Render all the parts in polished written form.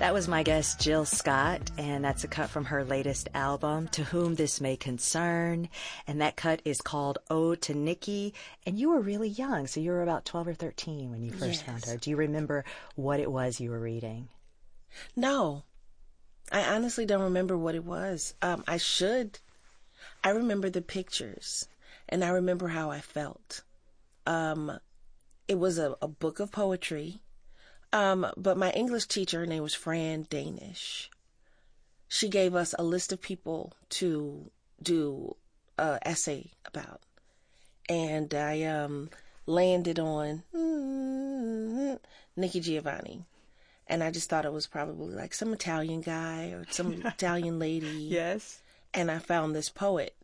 That was my guest, Jill Scott, and that's a cut from her latest album, To Whom This May Concern, and that cut is called Ode to Nikki, and you were really young, so you were about 12 or 13 when you first found her. Do you remember what it was you were reading? No, I honestly don't remember what it was. I should. I remember the pictures, and I remember how I felt. It was a book of poetry. But my English teacher, her name was Fran Danish. She gave us a list of people to do an essay about. And I landed on Nikki Giovanni. And I just thought it was probably like some Italian guy or some Italian lady. Yes. And I found this poet.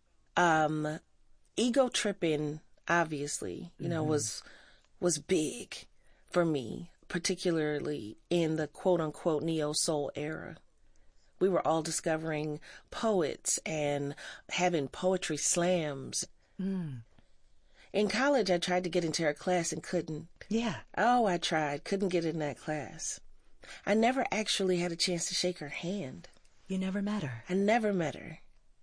Ego tripping, obviously, was big for me, particularly in the quote-unquote neo-soul era. We were all discovering poets and having poetry slams. In college, I tried to get into her class and couldn't. Yeah. Oh, I tried. Couldn't get in that class. I never actually had a chance to shake her hand. You never met her? I never met her.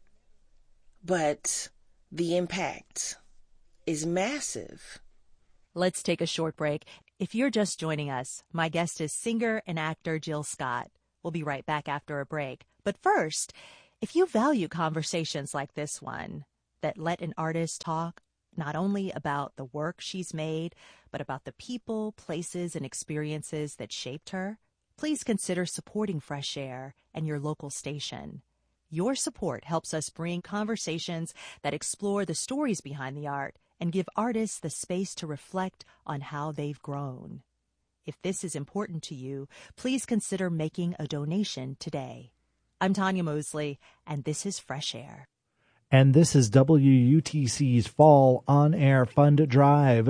But the impact is massive. Let's take a short break. If you're just joining us, my guest is singer and actor Jill Scott. We'll be right back after a break. But first, if you value conversations like this one that let an artist talk not only about the work she's made, but about the people, places, and experiences that shaped her, please consider supporting Fresh Air and your local station. Your support helps us bring conversations that explore the stories behind the art and give artists the space to reflect on how they've grown. If this is important to you, please consider making a donation today. I'm Tanya Mosley, and this is Fresh Air. And this is WUTC's Fall On Air Fund Drive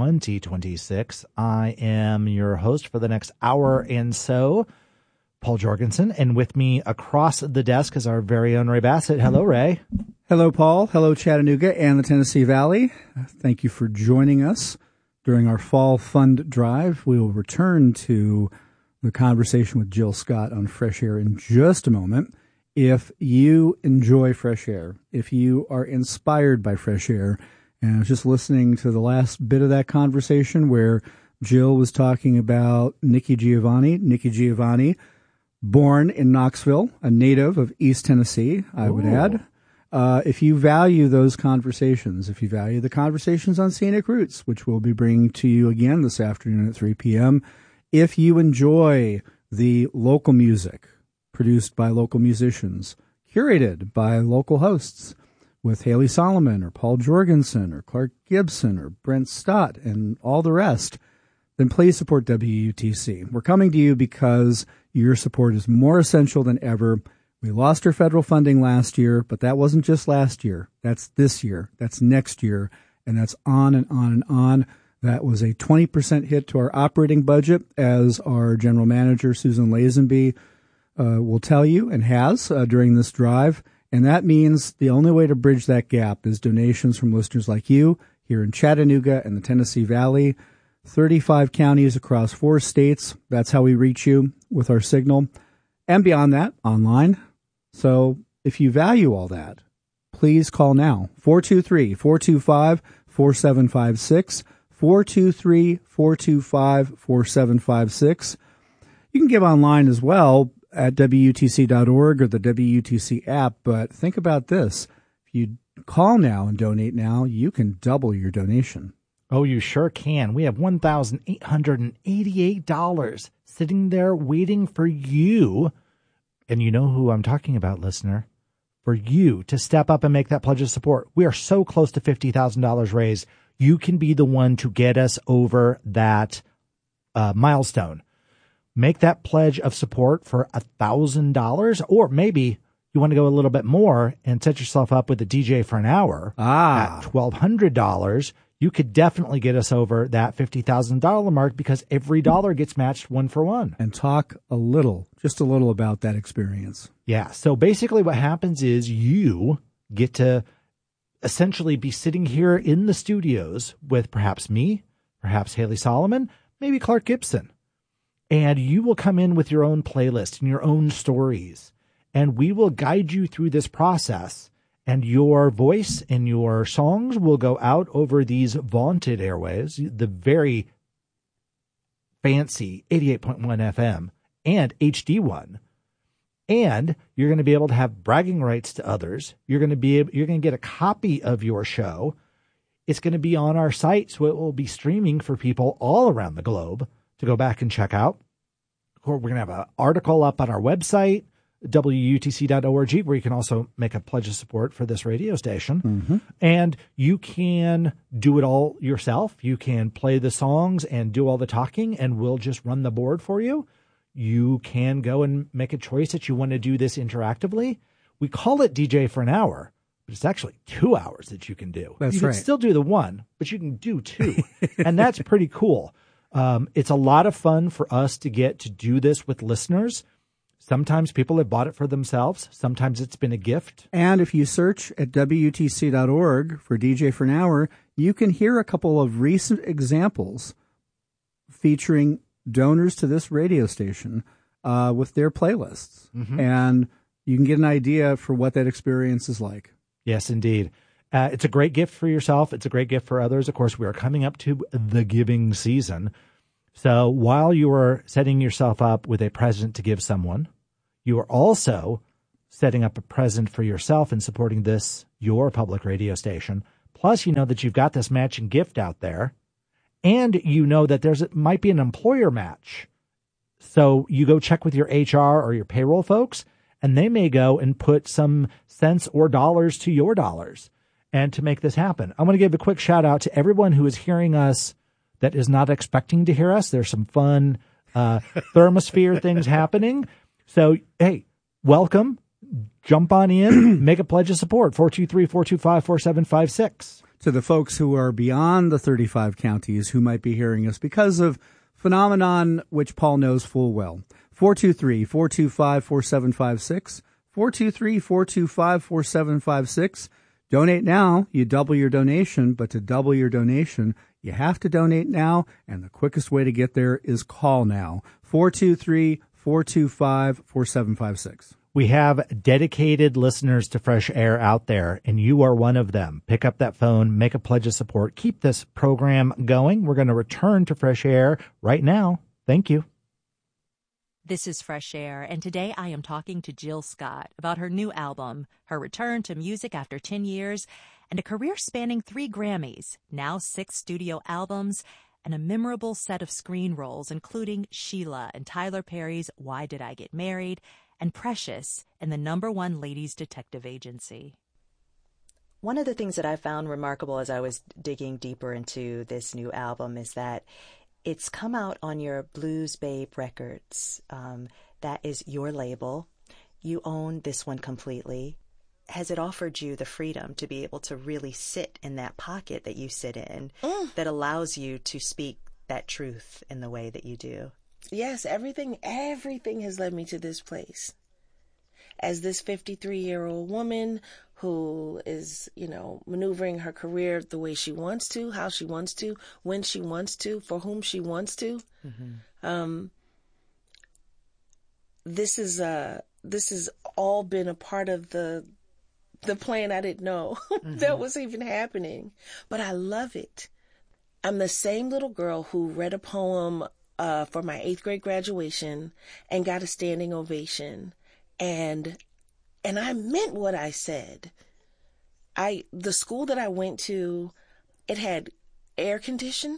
2026. I am your host for the next hour and so, Paul Jorgensen, and with me across the desk is our very own Ray Bassett. Hello, Ray. Hello, Paul. Hello, Chattanooga and the Tennessee Valley. Thank you for joining us during our Fall Fund Drive. We will return to the conversation with Jill Scott on Fresh Air in just a moment. If you enjoy Fresh Air, if you are inspired by Fresh Air, and I was just listening to the last bit of that conversation where Jill was talking about Nikki Giovanni. Nikki Giovanni, born in Knoxville, a native of East Tennessee, I would add. If you value those conversations, if you value the conversations on Scenic Roots, which we'll be bringing to you again this afternoon at 3 p.m., if you enjoy the local music produced by local musicians, curated by local hosts with Haley Solomon or Paul Jorgensen or Clark Gibson or Brent Stott and all the rest, then please support WUTC. We're coming to you because your support is more essential than ever. We lost our federal funding last year, but that wasn't just last year. That's this year. That's next year. And that's on and on and on. That was a 20% hit to our operating budget, as our general manager, Susan Lazenby, will tell you and has during this drive. And that means the only way to bridge that gap is donations from listeners like you here in Chattanooga and the Tennessee Valley, 35 counties across 4 states. That's how we reach you with our signal. And beyond that, online. So if you value all that, please call now, 423-425-4756, 423-425-4756. You can give online as well at WUTC.org or the WUTC app, but think about this. If you call now and donate now, you can double your donation. Oh, you sure can. We have $1,888 sitting there waiting for you. And you know who I'm talking about, listener. For you to step up and make that pledge of support. We are so close to $50,000 raised. You can be the one to get us over that milestone. Make that pledge of support for $1,000, or maybe you want to go a little bit more and set yourself up with a DJ for an hour at $1,200. You could definitely get us over that $50,000 mark because every dollar gets matched 1 for 1. And talk just a little about that experience. Yeah. So basically what happens is you get to essentially be sitting here in the studios with perhaps me, perhaps Haley Solomon, maybe Clark Gibson. And you will come in with your own playlist and your own stories. And we will guide you through this process. And your voice and your songs will go out over these vaunted airwaves, the very fancy 88.1 FM and HD1. And you're going to be able to have bragging rights to others. You're going to get a copy of your show. It's going to be on our site, so it will be streaming for people all around the globe to go back and check out. We're going to have an article up on our website, WUTC.org, where you can also make a pledge of support for this radio station. Mm-hmm. And you can do it all yourself. You can play the songs and do all the talking, and we'll just run the board for you. You can go and make a choice that you want to do this interactively. We call it DJ for an hour, but it's actually 2 hours that you can do. That's you can right. still do the one, but you can do two. And that's pretty cool. It's a lot of fun for us to get to do this with listeners. Sometimes people have bought it for themselves. Sometimes it's been a gift. And if you search at WTC.org for DJ for an Hour, you can hear a couple of recent examples featuring donors to this radio station with their playlists. Mm-hmm. And you can get an idea for what that experience is like. Yes, indeed. It's a great gift for yourself. It's a great gift for others. Of course, we are coming up to the giving season. So while you are setting yourself up with a present to give someone, you are also setting up a present for yourself and supporting this, your public radio station. Plus, you know that you've got this matching gift out there, and you know that might be an employer match. So you go check with your HR or your payroll folks, and they may go and put some cents or dollars to your dollars. And to make this happen, I want to give a quick shout out to everyone who is hearing us that is not expecting to hear us. There's some fun thermosphere things happening. So, hey, welcome. Jump on in. Make a pledge of support. 423-425-4756. To the folks who are beyond the 35 counties who might be hearing us because of phenomenon which Paul knows full well. 423-425-4756. 423-425-4756. Donate now. You double your donation, but to double your donation, you have to donate now, and the quickest way to get there is call now. 423-425-4756. We have dedicated listeners to Fresh Air out there, and you are one of them. Pick up that phone, make a pledge of support, keep this program going. We're going to return to Fresh Air right now. Thank you. This is Fresh Air, and today I am talking to Jill Scott about her new album, her return to music after 10 years, and a career spanning 3 Grammys, now 6 studio albums, and a memorable set of screen roles, including Sheila and Tyler Perry's Why Did I Get Married, and Precious in the #1 Ladies Detective Agency. One of the things that I found remarkable as I was digging deeper into this new album is that it's come out on your Blues Babe Records. That is your label. You own this one completely. Has it offered you the freedom to be able to really sit in that pocket that you sit in that allows you to speak that truth in the way that you do? Yes, everything has led me to this place. As this 53-year-old woman who is, maneuvering her career the way she wants to, how she wants to, when she wants to, for whom she wants to. Mm-hmm. This has all been a part of the plan I didn't know that was even happening. But I love it. I'm the same little girl who read a poem for my 8th grade graduation and got a standing ovation. And I meant what I said. The school that I went to, it had air conditioning.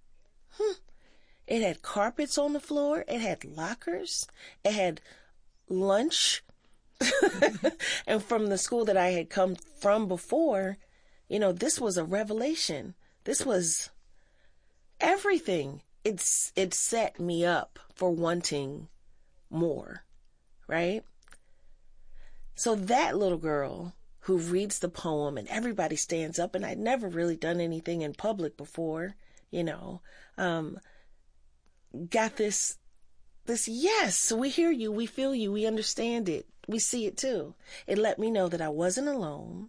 It had carpets on the floor. It had lockers. It had lunch. And from the school that I had come from before, this was a revelation. This was everything. It set me up for wanting more, right? So that little girl who reads the poem and everybody stands up, and I'd never really done anything in public before, got this, yes, we hear you, we feel you, we understand it, we see it too. It let me know that I wasn't alone,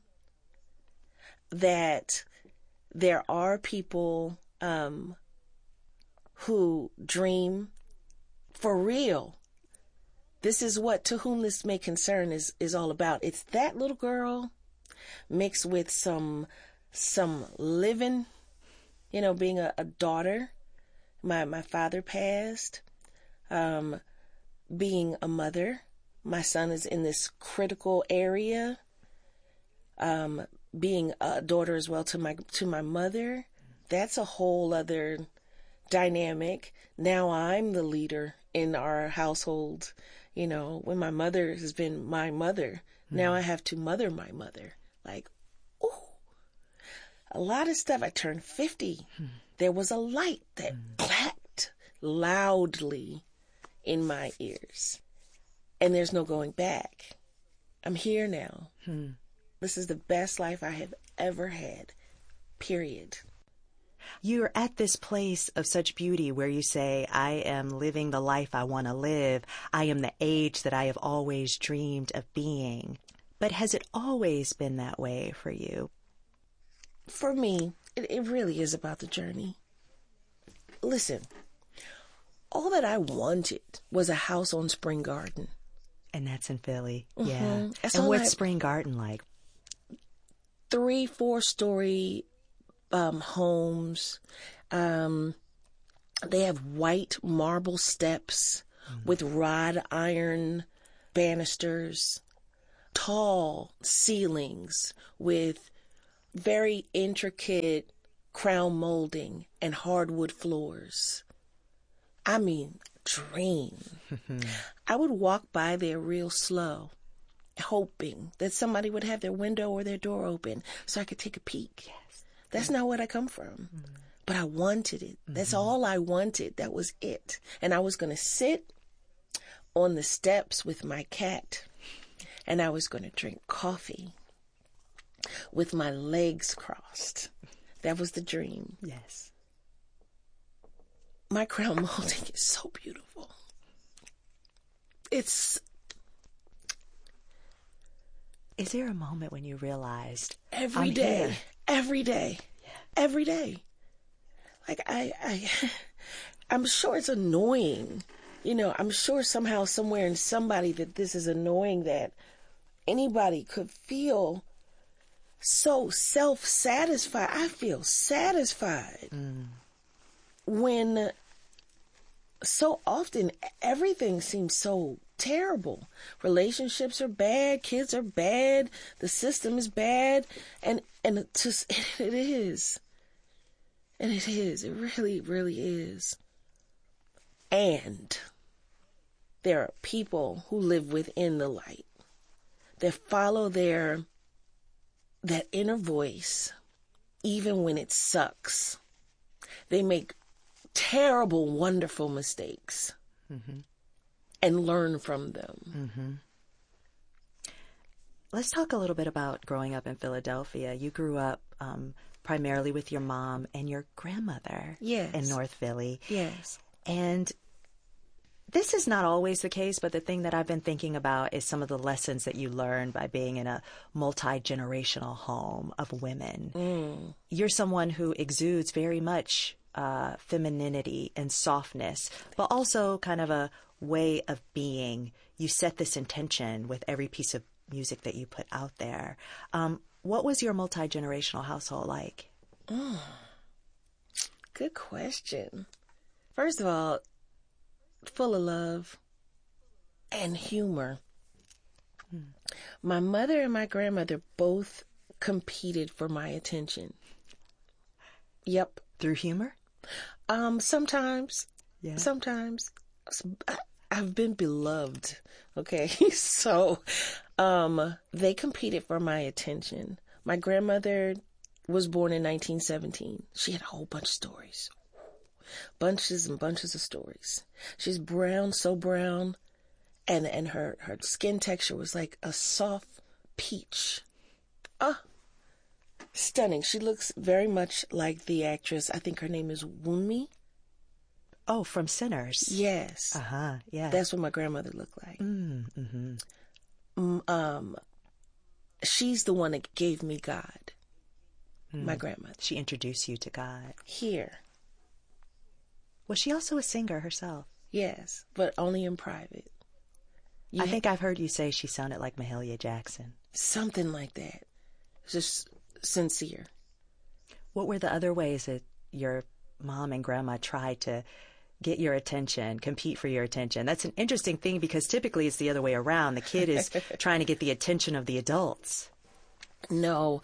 that there are people who dream For real. This is what To Whom This May Concern is all about. It's that little girl mixed with some living, being a daughter. My father passed. Being a mother. My son is in this critical area. Being a daughter as well to my mother. That's a whole other dynamic. Now I'm the leader in our household. When my mother has been my mother, now I have to mother my mother. Like, ooh, a lot of stuff. I turned 50. There was a light that clapped loudly in my ears. And there's no going back. I'm here now. This is the best life I have ever had. Period. You're at this place of such beauty where you say, I am living the life I want to live. I am the age that I have always dreamed of being. But has it always been that way for you? For me, it really is about the journey. Listen, all that I wanted was a house on Spring Garden. And that's in Philly. Yeah. That's and all what's Spring Garden like? 3-4 story homes. They have white marble steps with wrought iron banisters, tall ceilings with very intricate crown molding and hardwood floors. I mean, dream. I would walk by there real slow, hoping that somebody would have their window or their door open so I could take a peek. Yes. That's not what I come from. But I wanted it. That's all I wanted. That was it. And I was going to sit on the steps with my cat, and I was going to drink coffee with my legs crossed. That was the dream. Yes. My crown molding is so beautiful. Is there a moment when you realized every day? Like I'm sure it's annoying. I'm sure somehow, somewhere in somebody that this is annoying that anybody could feel so self-satisfied. I feel satisfied when so often everything seems so terrible. Relationships are bad, kids are bad, the system is bad, and it is. And it is. It really, really is. And there are people who live within the light that follow that inner voice, even when it sucks. They make terrible, wonderful mistakes and learn from them. Let's talk a little bit about growing up in Philadelphia. You grew up primarily with your mom and your grandmother in North Philly. Yes. And this is not always the case, but the thing that I've been thinking about is some of the lessons that you learned by being in a multi-generational home of women. You're someone who exudes very much femininity and softness, but also kind of a way of being. You set this intention with every piece of music that you put out there. What was your multi-generational household like? Good question. First of all, full of love and humor. My mother and my grandmother both competed for my attention. Yep. Through humor? Sometimes. Yeah. Sometimes. I've been beloved. Okay. So, they competed for my attention. My grandmother was born in 1917. She had a whole bunch of stories. Bunches and bunches of stories. She's brown, so brown, and her skin texture was like a soft peach. Stunning. She looks very much like the actress. I think her name is Wunmi. Oh, from Sinners. Yes. Yeah. That's what my grandmother looked like. She's the one that gave me God. My grandmother. She introduced you to God. Here. Was she also a singer herself? Yes, but only in private. I think I've heard you say she sounded like Mahalia Jackson. Something like that. Just sincere. What were the other ways that your mom and grandma tried to get your attention, compete for your attention? That's an interesting thing because typically it's the other way around. The kid is trying to get the attention of the adults. No.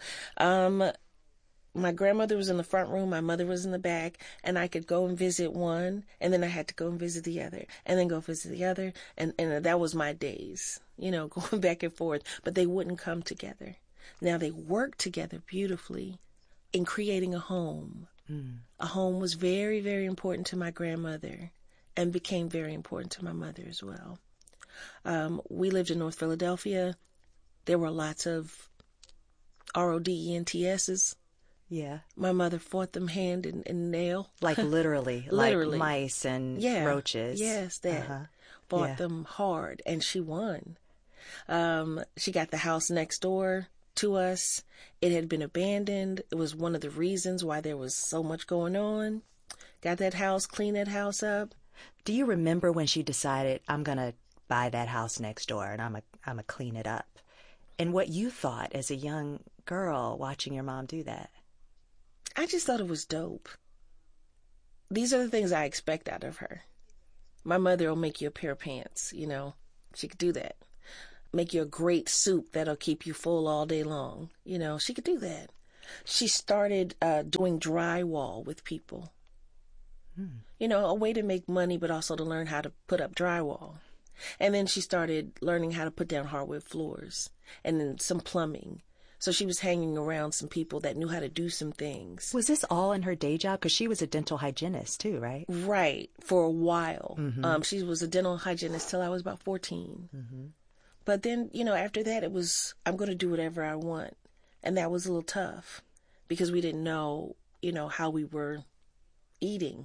My grandmother was in the front room, my mother was in the back, and I could go and visit one, and then I had to go and visit the other, and then go visit the other, and that was my days, going back and forth, but they wouldn't come together. Now they worked together beautifully in creating a home. A home was very, very important to my grandmother and became very important to my mother as well. We lived in North Philadelphia. There were lots of RODENTSs. Yeah. My mother fought them hand and nail. Like literally. Literally. Like mice and roaches. Yes, that. Fought them hard, and she won. She got the house next door to us. It had been abandoned. It was one of the reasons why there was so much going on. Got that house, cleaned that house up. Do you remember when she decided, I'm going to buy that house next door and I'm a clean it up? And what you thought as a young girl watching your mom do that? I just thought it was dope. These are the things I expect out of her. My mother will make you a pair of pants, She could do that. Make you a great soup that'll keep you full all day long. She could do that. She started doing drywall with people. A way to make money, but also to learn how to put up drywall. And then she started learning how to put down hardwood floors and then some plumbing. So she was hanging around some people that knew how to do some things. Was this all in her day job? Because she was a dental hygienist too, right? Right, for a while. She was a dental hygienist till I was about 14. But then, after that, it was, I'm going to do whatever I want. And that was a little tough because we didn't know, how we were eating.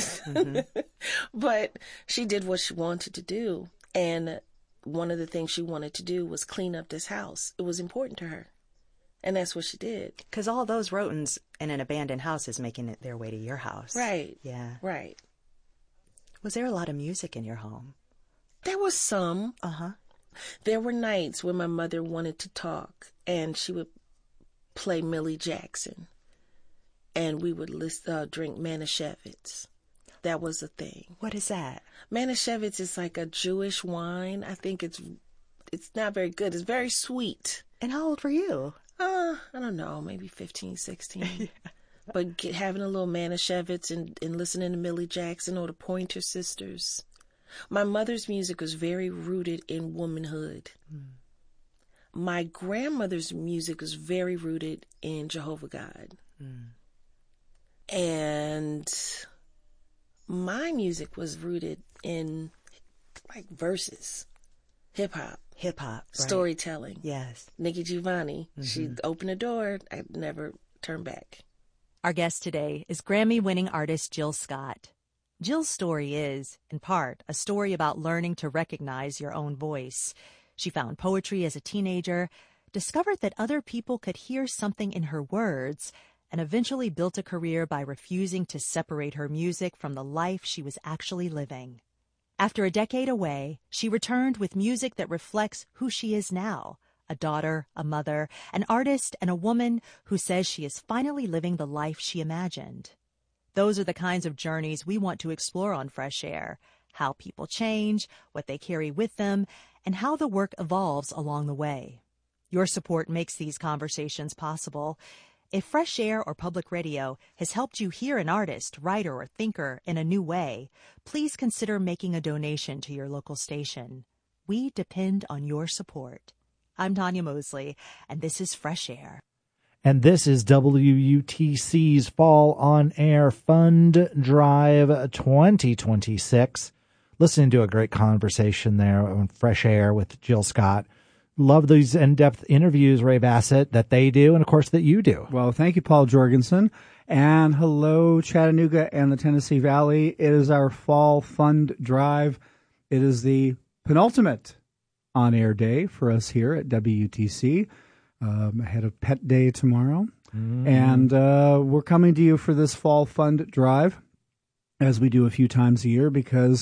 But she did what she wanted to do. And one of the things she wanted to do was clean up this house. It was important to her. And that's what she did. Because all those rodents in an abandoned house is making their way to your house. Right. Yeah. Right. Was there a lot of music in your home? There was some. Uh-huh. There were nights when my mother wanted to talk, and she would play Millie Jackson. And we would drink Manischewitz. That was a thing. What is that? Manischewitz is like a Jewish wine. I think it's not very good. It's very sweet. And how old were you? I don't know, maybe 15, 16. Yeah. But having a little Manischewitz and listening to Millie Jackson or the Pointer Sisters. My mother's music was very rooted in womanhood. My grandmother's music was very rooted in Jehovah God. And my music was rooted in like verses, hip-hop. Hip-hop, right. Storytelling. Yes. Nikki Giovanni. She'd open the door. I'd never turn back. Our guest today is Grammy-winning artist Jill Scott. Jill's story is, in part, a story about learning to recognize your own voice. She found poetry as a teenager, discovered that other people could hear something in her words, and eventually built a career by refusing to separate her music from the life she was actually living. After a decade away, she returned with music that reflects who she is now, a daughter, a mother, an artist, and a woman who says she is finally living the life she imagined. Those are the kinds of journeys we want to explore on Fresh Air, how people change, what they carry with them, and how the work evolves along the way. Your support makes these conversations possible. If Fresh Air or Public Radio has helped you hear an artist, writer, or thinker in a new way, please consider making a donation to your local station. We depend on your support. I'm Tanya Mosley, and this is Fresh Air. And this is WUTC's Fall on Air Fund Drive 2026. Listening to a great conversation there on Fresh Air with Jill Scott. Love these in-depth interviews, Ray Bassett, that they do, and of course that you do. Well, thank you, Paul Jorgensen. And hello, Chattanooga and the Tennessee Valley. It is our Fall Fund Drive. It is the penultimate on-air day for us here at WUTC. Ahead of Pet Day tomorrow. And we're coming to you for this Fall Fund Drive, as we do a few times a year, because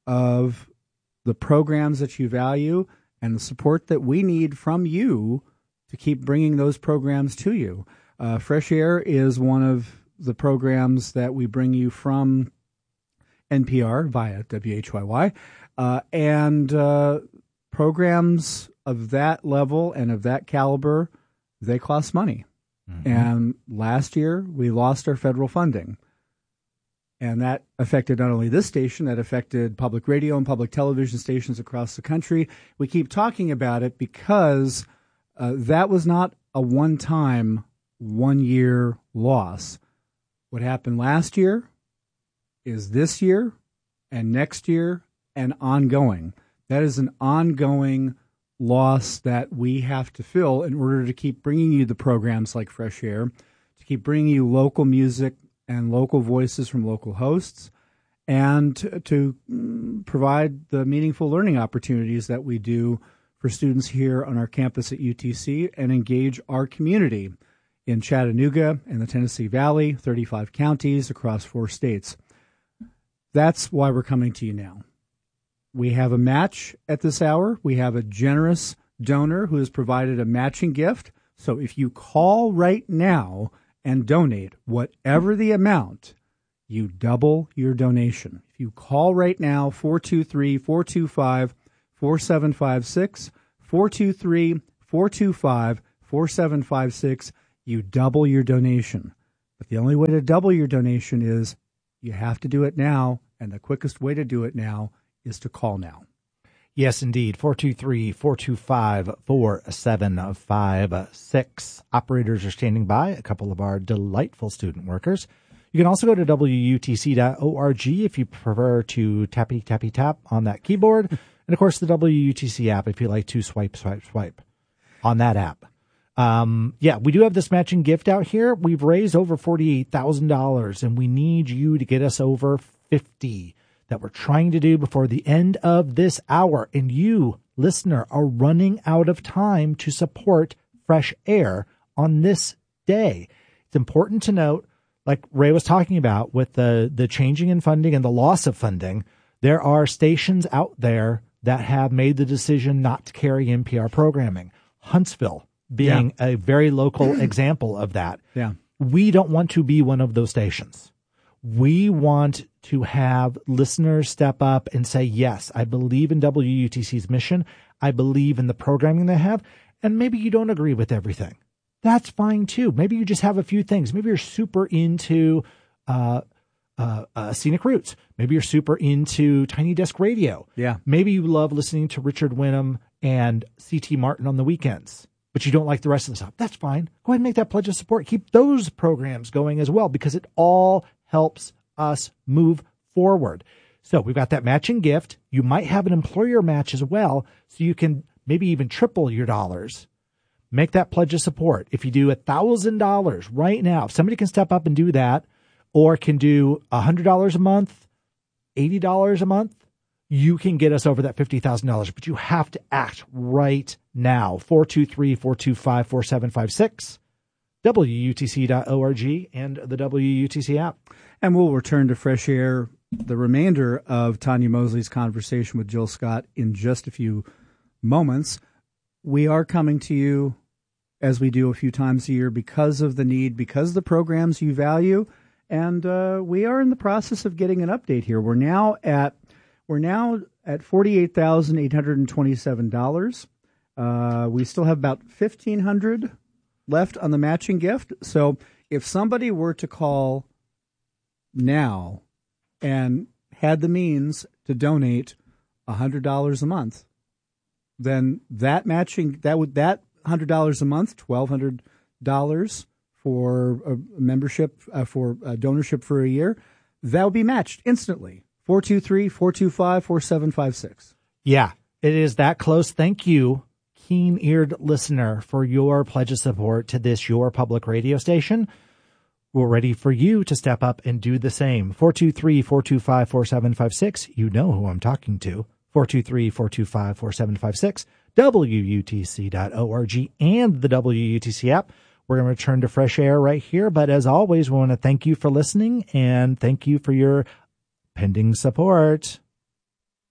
of the programs that you value and the support that we need from you to keep bringing those programs to you. Fresh Air is one of the programs that we bring you from NPR via WHYY, and programs of that level and of that caliber, they cost money. Mm-hmm. And last year, we lost our federal funding. And that affected not only this station, that affected public radio and public television stations across the country. We keep talking about it because that was not a one-time, one-year loss. What happened last year is this year and next year and ongoing. That is an ongoing loss that we have to fill in order to keep bringing you the programs like Fresh Air, to keep bringing you local music and local voices from local hosts, and to provide the meaningful learning opportunities that we do for students here on our campus at UTC and engage our community in Chattanooga and the Tennessee Valley, 35 counties across 4 states. That's why we're coming to you now. We have a match at this hour. We have a generous donor who has provided a matching gift. So if you call right now and donate whatever the amount, you double your donation. If you call right now, 423-425-4756, 423-425-4756, you double your donation. But the only way to double your donation is you have to do it now, and the quickest way to do it now is to call now. Yes, indeed. 423-425-4756. Operators are standing by, a couple of our delightful student workers. You can also go to WUTC.org if you prefer to tappy tap on that keyboard. And, of course, the WUTC app if you like to swipe on that app. We do have this matching gift out here. We've raised over $48,000, and we need you to get us over 50 that we're trying to do before the end of this hour. And you, listener, are running out of time to support Fresh Air on this day. It's important to note, like Ray was talking about, with the changing in funding and the loss of funding, there are stations out there that have made the decision not to carry NPR programming. Huntsville being a very local example of that. Yeah. We don't want to be one of those stations. We want to have listeners step up and say, yes, I believe in WUTC's mission. I believe in the programming they have. And maybe you don't agree with everything. That's fine, too. Maybe you just have a few things. Maybe you're super into Scenic Roots. Maybe you're super into Tiny Desk Radio. Yeah. Maybe you love listening to Richard Wynnum and C.T. Martin on the weekends, but you don't like the rest of the stuff. That's fine. Go ahead and make that pledge of support. Keep those programs going as well, because it all helps us move forward. So we've got that matching gift. You might have an employer match as well, so you can maybe even triple your dollars. Make that pledge of support. If you do $1,000 right now, if somebody can step up and do that, or can do $100 a month, $80 a month, you can get us over that $50,000. But you have to act right now. 423-425-4756. WUTC.org and the WUTC app. And we'll return to Fresh Air, the remainder of Tanya Mosley's conversation with Jill Scott, in just a few moments. We are coming to you, as we do a few times a year, because of the need, because of the programs you value, and we are in the process of getting an update here. We're now at $48,827. We still have about $1,500 left on the matching gift. So if somebody were to call now and had the means to donate $100 a month, then that matching, that $100 a month, $1,200 for a membership, for a donorship for a year, that would be matched instantly. 423-425-4756. Yeah, it is that close. Thank you, keen-eared listener, for your pledge of support to this, your public radio station. We're ready for you to step up and do the same. 423-425-4756. You know who I'm talking to. 423-425-4756. WUTC.org and the WUTC app. We're going to return to Fresh Air right here. But as always, we want to thank you for listening and thank you for your pending support.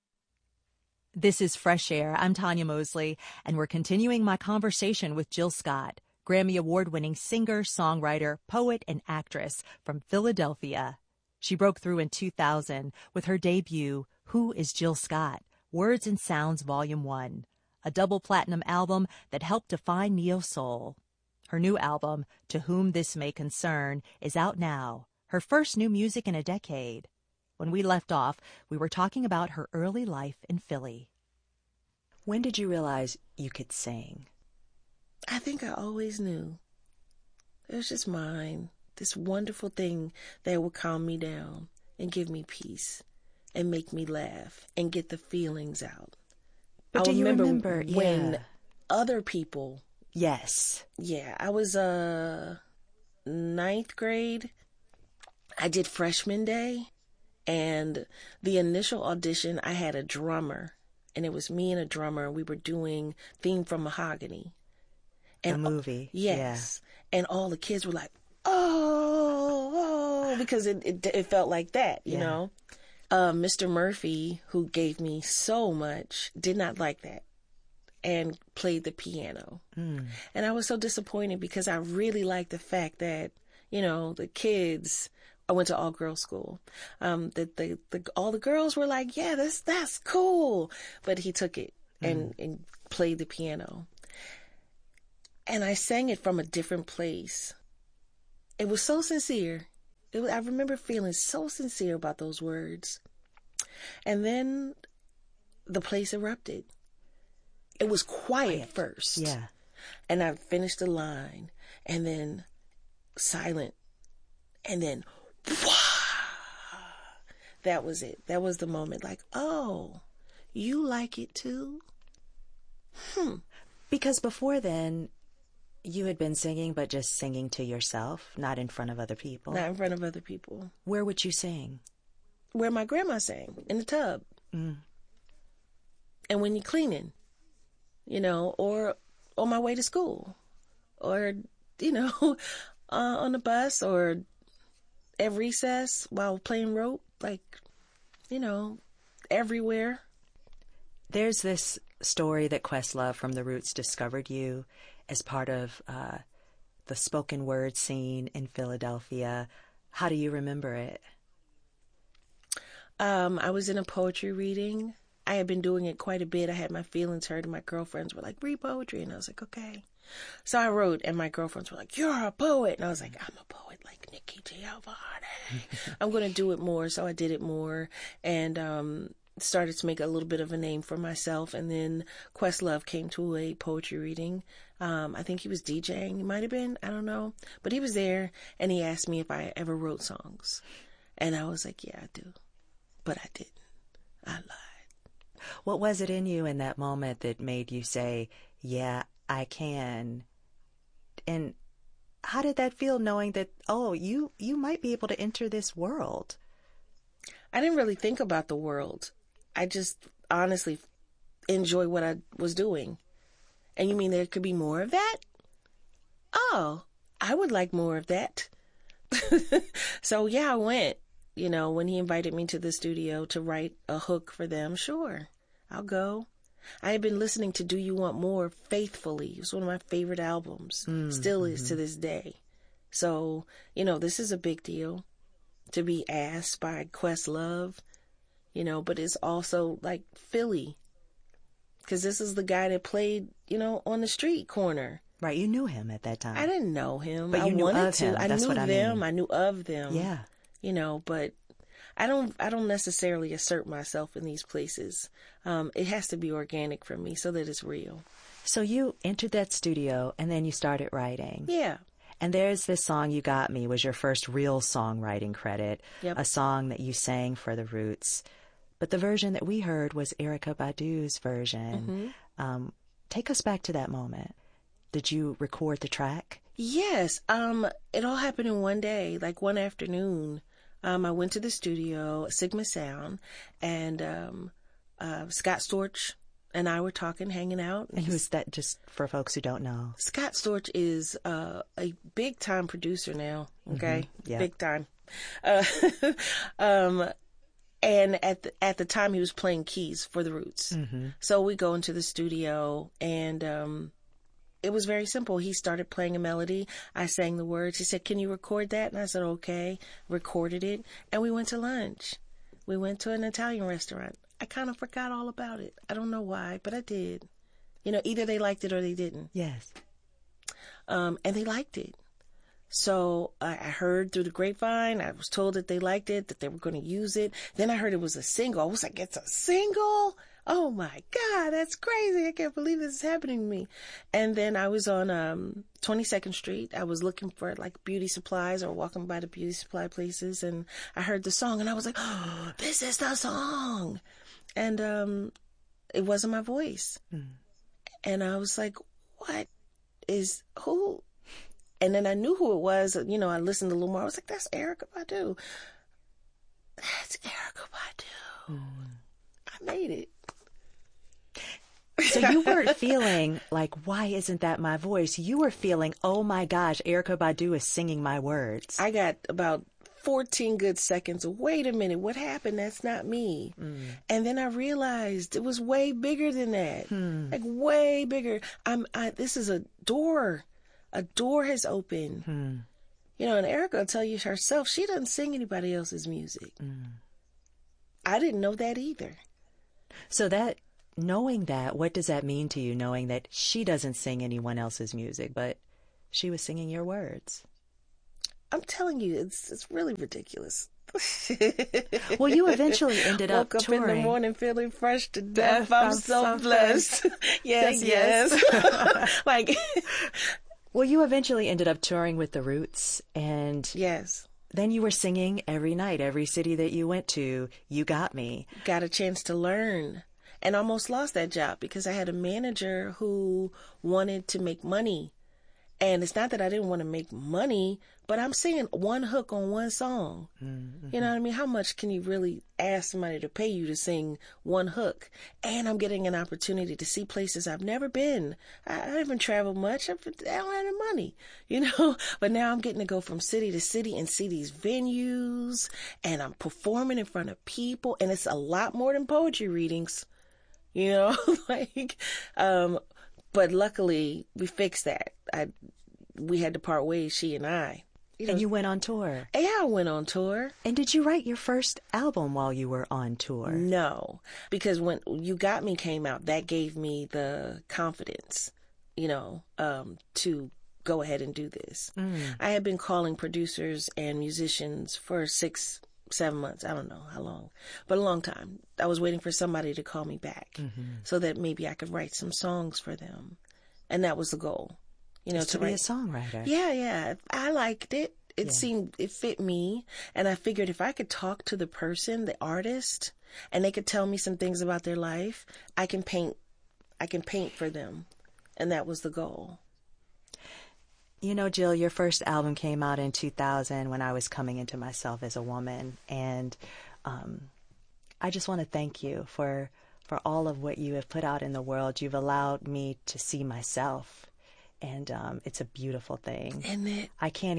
This is Fresh Air. I'm Tanya Mosley, and we're continuing my conversation with Jill Scott, Grammy Award-winning singer, songwriter, poet, and actress from Philadelphia. She broke through in 2000 with her debut, Who is Jill Scott? Words and Sounds Volume 1, a double platinum album that helped define neo-soul. Her new album, To Whom This May Concern, is out now, her first new music in a decade. When we left off, we were talking about her early life in Philly. When did you realize you could sing? I think I always knew. It was just mine, this wonderful thing that would calm me down and give me peace and make me laugh and get the feelings out. But do you remember when other people... Yes. Yeah, I was 9th grade. I did freshman day. And the initial audition, I had a drummer, and it was me and a drummer, and we were doing Theme from Mahogany. And the movie. Yes. Yeah. And all the kids were like, oh, because it felt like that, you know. Mr. Murphy, who gave me so much, did not like that and played the piano. And I was so disappointed because I really liked the fact that, you know, the kids... I went to all-girls school. All the girls were like, yeah, that's cool. But he took it and played the piano. And I sang it from a different place. It was so sincere. I remember feeling so sincere about those words. And then the place erupted. It was quiet first. Yeah. And I finished the line. And then silent. And then... That was it. That was the moment. Like, oh, you like it too? Because before then, you had been singing, but just singing to yourself, not in front of other people. Not in front of other people. Where would you sing? Where my grandma sang, in the tub. And when you're cleaning, you know, or on my way to school, or, you know, on the bus, or at recess while playing rope, like, you know, everywhere. There's this story that Questlove from The Roots discovered you as part of the spoken word scene in Philadelphia. How do you remember it? I was in a poetry reading. I had been doing it quite a bit. I had my feelings hurt, and my girlfriends were like, read poetry. And I was like, okay. So I wrote, and my girlfriends were like, you're a poet. And I was like, I'm a poet like Nikki Giovanni. I'm going to do it more. So I did it more and started to make a little bit of a name for myself. And then Questlove came to a poetry reading. I think he was DJing. He might have been. I don't know. But he was there, and he asked me if I ever wrote songs. And I was like, yeah, I do. But I didn't. I lied. What was it in you in that moment that made you say, yeah, I can? And how did that feel, knowing that, oh, you might be able to enter this world? I didn't really think about the world. I just honestly enjoy what I was doing. And you mean there could be more of that? Oh, I would like more of that. So yeah, I went. You know, when he invited me to the studio to write a hook for them, sure, I'll go. I had been listening to Do You Want More faithfully. It was one of my favorite albums. Still is to this day. So, you know, this is a big deal to be asked by Questlove, you know, but it's also like Philly. Because this is the guy that played, you know, on the street corner. Right, you knew him at that time. I didn't know him. But you knew of him. I That's knew what I them. mean. I knew of them. Yeah. You know, but I don't necessarily assert myself in these places. It has to be organic for me so that it's real. So you entered that studio and then you started writing. Yeah. And there's this song, You Got Me, was your first real songwriting credit. Yep. A song that you sang for The Roots. But the version that we heard was Erykah Badu's version. Take us back to that moment. Did you record the track? Yes. It all happened in one day, like one afternoon. I went to the studio, Sigma Sound, and Scott Storch and I were talking, hanging out. And who's that, just for folks who don't know? Scott Storch is a big-time producer now, okay? Yeah. Big time. And at the time, he was playing keys for the Roots. Mm-hmm. So we go into the studio, and it was very simple. He started playing a melody. I sang the words. He said, "Can you record that?" And I said, "Okay." Recorded it, and we went to lunch. We went to an Italian restaurant. I kind of forgot all about it. I don't know why, but I did. You know, either they liked it or they didn't. Yes. And they liked it. So I heard through the grapevine, I was told that they liked it, that they were going to use it. Then I heard it was a single. I was like, it's a single? Oh my God, that's crazy. I can't believe this is happening to me. And then I was on 22nd Street. I was looking for like beauty supplies or walking by the beauty supply places. And I heard the song and I was like, oh, this is the song. And it wasn't my voice. Mm. And I was like, who? And then I knew who it was. You know, I listened a little more. I was like, that's Erykah Badu. That's Erykah Badu. Mm. I made it. So you weren't feeling like, why isn't that my voice? You were feeling, oh my gosh, Erykah Badu is singing my words. I got about 14 good seconds. Wait a minute, what happened? That's not me. Mm. And then I realized it was way bigger than that. Like way bigger. This is a door. A door has opened. You know, and Erykah will tell you herself, she doesn't sing anybody else's music. I didn't know that either. So knowing that, what does that mean to you, knowing that she doesn't sing anyone else's music, but she was singing your words? I'm telling you, it's really ridiculous. Well, you eventually ended up touring. Woke up in the morning feeling fresh to death. I'm so blessed. Yes. Like... Well, you eventually ended up touring with the Roots, and yes, then you were singing every night, every city that you went to. You got me. Got a chance to learn, and almost lost that job because I had a manager who wanted to make money. And it's not that I didn't want to make money, but I'm singing one hook on one song. Mm-hmm. You know what I mean? How much can you really ask somebody to pay you to sing one hook? And I'm getting an opportunity to see places I've never been. I haven't traveled much. I don't have the money, you know? But now I'm getting to go from city to city and see these venues, and I'm performing in front of people, and it's a lot more than poetry readings, you know? But luckily, we fixed that. We had to part ways, she and I. You know, and you went on tour. Yeah, I went on tour. And did you write your first album while you were on tour? No, because when You Got Me came out, that gave me the confidence, you know, to go ahead and do this. I had been calling producers and musicians for 6-7 months. I don't know how long, but a long time. I was waiting for somebody to call me back so that maybe I could write some songs for them. And that was the goal, you know, to be a songwriter. Yeah. I liked it. It seemed, it fit me. And I figured if I could talk to the person, the artist, and they could tell me some things about their life, I can paint for them. And that was the goal. You know, Jill, your first album came out in 2000 when I was coming into myself as a woman. And I just want to thank you for all of what you have put out in the world. You've allowed me to see myself. And it's a beautiful thing. Isn't it?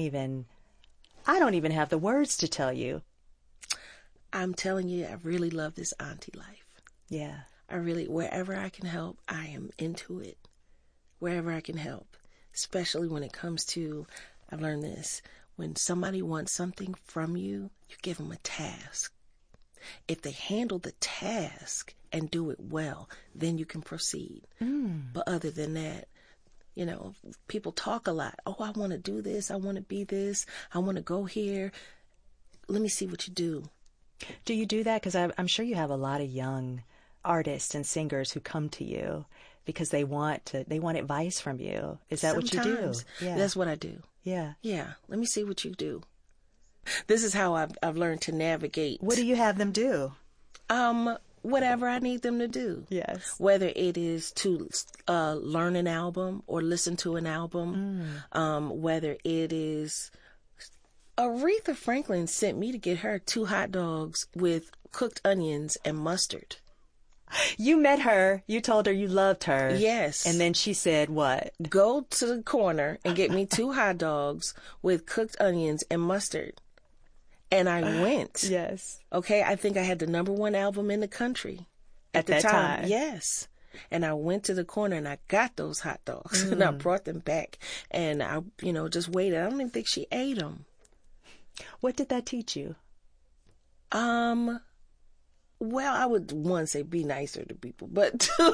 I don't even have the words to tell you. I'm telling you, I really love this auntie life. Yeah. Wherever I can help, I am into it. Wherever I can help. Especially when it comes to, I've learned this, when somebody wants something from you, you give them a task. If they handle the task and do it well, then you can proceed. But other than that, you know, people talk a lot. Oh, I want to do this. I want to be this. I want to go here. Let me see what you do. Do you do that? Because I'm sure you have a lot of young artists and singers who come to you because they want advice from you. Is that Sometimes, what you do? Yeah. That's what I do. Yeah. Yeah. Let me see what you do. This is how I've learned to navigate. What do you have them do? Whatever I need them to do. Yes. Whether it is to learn an album or listen to an album, whether it is... Aretha Franklin sent me to get her 2 hot dogs with cooked onions and mustard. You met her. You told her you loved her. Yes. And then she said what? Go to the corner and get me 2 hot dogs with cooked onions and mustard. And I went. Yes. Okay, I think I had the #1 album in the country At the that time. Yes. And I went to the corner and I got those hot dogs and I brought them back. And I, just waited. I don't even think she ate them. What did that teach you? Well, I would, one, say be nicer to people, but two,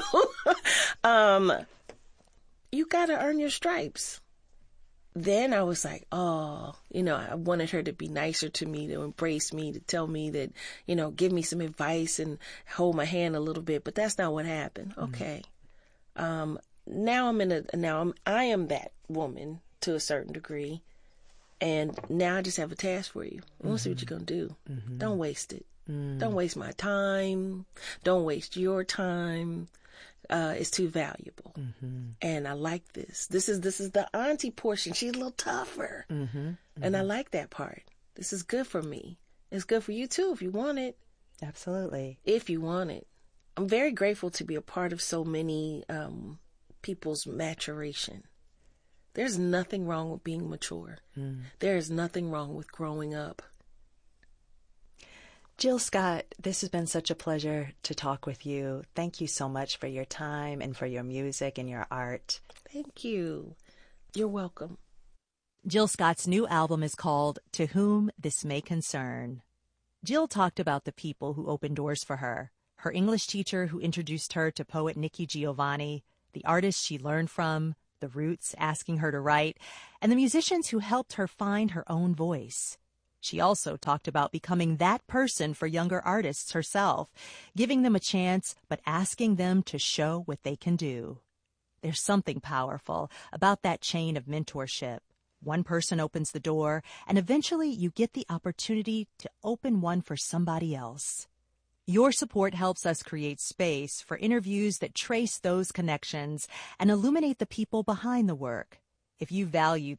you got to earn your stripes. Then I was like, I wanted her to be nicer to me, to embrace me, to tell me that, give me some advice and hold my hand a little bit. But that's not what happened. Okay. Now I am that woman to a certain degree. And now I just have a task for you. I want to see what you're going to do. Don't waste it. Don't waste my time. Don't waste your time. It's too valuable. And I like this. This is the auntie portion. She's a little tougher. And I like that part. This is good for me. It's good for you too if you want it. Absolutely. If you want it. I'm very grateful to be a part of so many people's maturation. There's nothing wrong with being mature. There is nothing wrong with growing up. Jill Scott, this has been such a pleasure to talk with you. Thank you so much for your time and for your music and your art. Thank you. You're welcome. Jill Scott's new album is called To Whom This May Concern. Jill talked about the people who opened doors for her, her English teacher who introduced her to poet Nikki Giovanni, the artists she learned from, the Roots asking her to write, and the musicians who helped her find her own voice. She also talked about becoming that person for younger artists herself, giving them a chance, but asking them to show what they can do. There's something powerful about that chain of mentorship. One person opens the door, and eventually you get the opportunity to open one for somebody else. Your support helps us create space for interviews that trace those connections and illuminate the people behind the work. If you value